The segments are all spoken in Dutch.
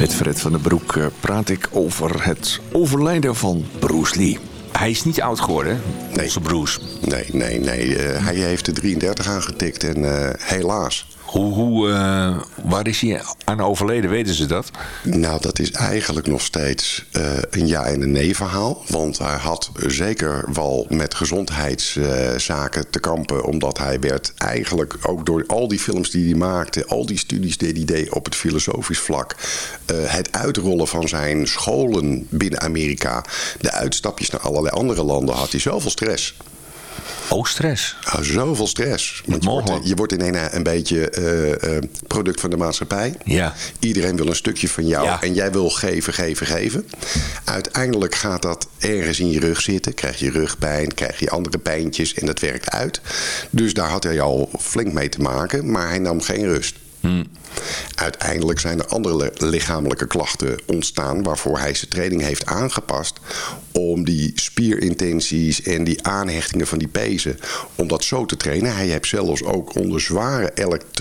Met Fred van den Broek praat ik over het overlijden van Bruce Lee. Hij is niet oud geworden, hè? Onze Bruce. Nee. Hij heeft de 33 aangetikt en helaas. Waar is hij aan overleden, weten ze dat? Nou, dat is eigenlijk nog steeds een ja en een nee verhaal. Want hij had zeker wel met gezondheidszaken te kampen. Omdat hij werd eigenlijk ook door al die films die hij maakte, al die studies die hij deed op het filosofisch vlak. Het uitrollen van zijn scholen binnen Amerika. De uitstapjes naar allerlei andere landen had hij zoveel stress. Oh, stress. Zoveel stress. Want je wordt ineens een beetje product van de maatschappij. Ja. Iedereen wil een stukje van jou. Ja. En jij wil geven. Uiteindelijk gaat dat ergens in je rug zitten. Krijg je rugpijn, krijg je andere pijntjes en dat werkt uit. Dus daar had hij al flink mee te maken. Maar hij nam geen rust. Uiteindelijk zijn er andere lichamelijke klachten ontstaan waarvoor hij zijn training heeft aangepast om die spierintenties en die aanhechtingen van die pezen, om dat zo te trainen. Hij heeft zelfs ook onder zware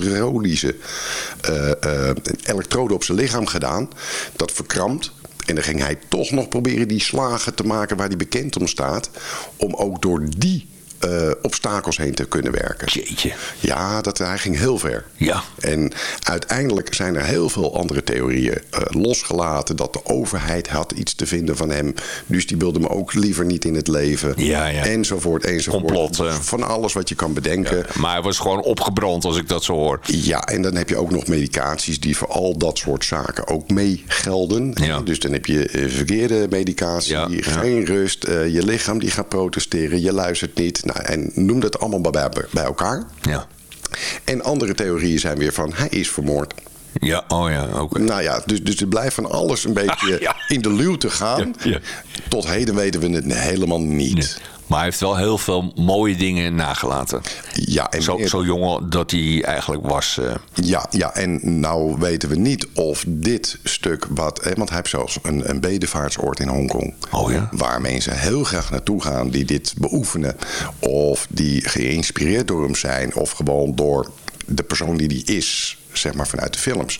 elektroden op zijn lichaam gedaan. Dat verkrampt. En dan ging hij toch nog proberen die slagen te maken waar hij bekend om staat, om ook door die obstakels heen te kunnen werken. Jeetje. Ja, hij ging heel ver. Ja. En uiteindelijk zijn er heel veel andere theorieën losgelaten. Dat de overheid had iets te vinden van hem. Dus die wilde me ook liever niet in het leven. Ja. Enzovoort. Complot. Van alles wat je kan bedenken. Ja, maar hij was gewoon opgebrand als ik dat zo hoor. Ja, en dan heb je ook nog medicaties die voor al dat soort zaken ook meegelden. Ja. Dus dan heb je verkeerde medicatie, geen rust. Je lichaam die gaat protesteren. Je luistert niet. Nou, en noem dat allemaal bij elkaar. Ja. En andere theorieën zijn weer van, hij is vermoord. Ja, oké. Nou ja, dus er blijft van alles een beetje in de luwte gaan. Ja. Tot heden weten we het helemaal niet. Nee. Maar hij heeft wel heel veel mooie dingen nagelaten. Ja, en zo jong dat hij eigenlijk was. Ja, en nou weten we niet of dit stuk want hij heeft zelfs een bedevaartsoord in Hongkong. Oh ja? Waar mensen heel graag naartoe gaan die dit beoefenen. Of die geïnspireerd door hem zijn. Of gewoon door de persoon die hij is, zeg maar vanuit de films.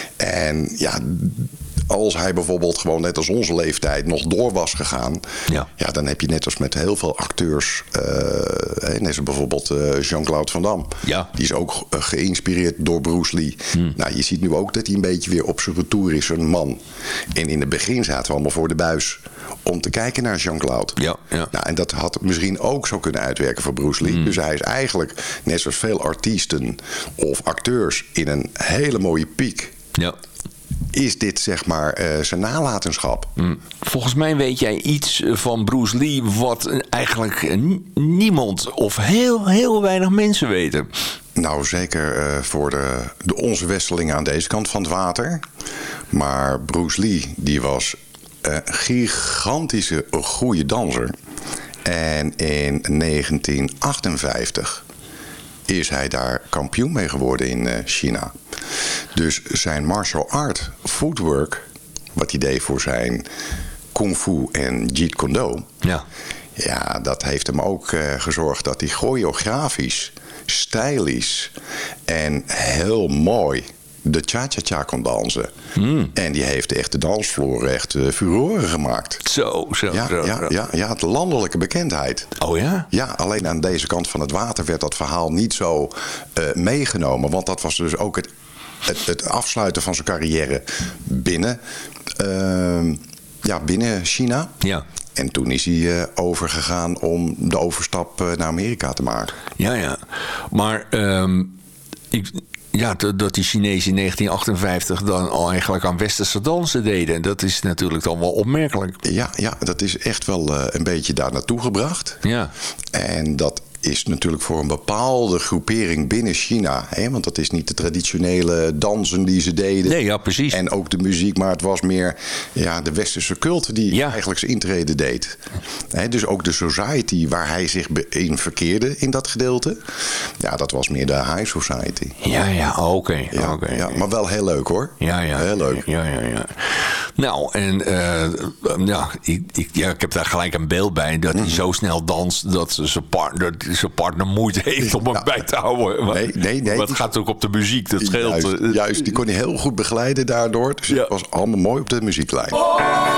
En ja, als hij bijvoorbeeld gewoon net als onze leeftijd nog door was gegaan. Ja, dan heb je net als met heel veel acteurs. Net als bijvoorbeeld Jean-Claude Van Damme. Ja. Die is ook geïnspireerd door Bruce Lee. Nou, je ziet nu ook dat hij een beetje weer op zijn retour is, een man. En in het begin zaten we allemaal voor de buis om te kijken naar Jean-Claude. Ja. Nou, en dat had misschien ook zo kunnen uitwerken voor Bruce Lee. Dus hij is eigenlijk, net zoals veel artiesten of acteurs, in een hele mooie piek. Ja. Is dit zeg maar zijn nalatenschap? Volgens mij weet jij iets van Bruce Lee wat eigenlijk niemand of heel weinig mensen weten. Nou, zeker voor de onze westerlingen aan deze kant van het water. Maar Bruce Lee, die was een gigantische goede danser. En in 1958 is hij daar kampioen mee geworden in China. Dus zijn martial art footwork, wat hij deed voor zijn kung fu en jeet kune do. Ja, dat heeft hem ook gezorgd dat hij choreografisch, stylisch en heel mooi de cha-cha-cha kon dansen. En die heeft echt de dansvloer echt furoren gemaakt. Zo. Ja, de landelijke bekendheid. Oh ja? Ja, alleen aan deze kant van het water werd dat verhaal niet zo meegenomen. Want dat was dus ook het afsluiten van zijn carrière binnen China. Ja. En toen is hij overgegaan om de overstap naar Amerika te maken. Ja. Maar dat die Chinezen in 1958 dan al eigenlijk aan westerse dansen deden. Dat is natuurlijk dan wel opmerkelijk. Ja, dat is echt wel een beetje daar naartoe gebracht. Ja. En dat is natuurlijk voor een bepaalde groepering binnen China. Want dat is niet de traditionele dansen die ze deden. Nee, ja, precies. En ook de muziek, maar het was meer de westerse cult die eigenlijk zijn intrede deed. Dus ook de society waar hij zich in verkeerde in dat gedeelte. Ja, dat was meer de high society. Ja, oké. Ja, maar wel heel leuk hoor. Ja. Heel leuk. Ja. Nou, en ik heb daar gelijk een beeld bij dat hij zo snel danst dat zijn partner moeite heeft om hem bij te houden. Maar, Nee. Maar het gaat ook op de muziek, dat scheelt. Juist, die kon hij heel goed begeleiden daardoor. Dus het was allemaal mooi op de muzieklijn.